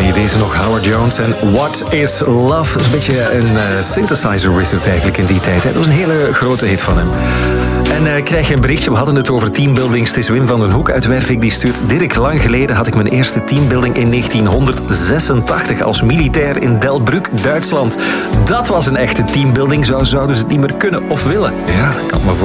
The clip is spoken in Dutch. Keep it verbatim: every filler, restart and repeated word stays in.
Ken je deze nog? Howard Jones en What is Love? Dat is een beetje een uh, synthesizer wizard eigenlijk in die tijd. Hè? Dat was een hele grote hit van hem. En uh, krijg je een berichtje, we hadden het over teambuildings. Het is Wim van den Hoek uit Wervik die stuurt. Dirk, lang geleden had ik mijn eerste teambuilding in negentienhonderdzesentachtig als militair in Delbrück, Duitsland. Dat was een echte teambuilding, zo zouden ze het niet meer kunnen of willen. Ja, ik kan me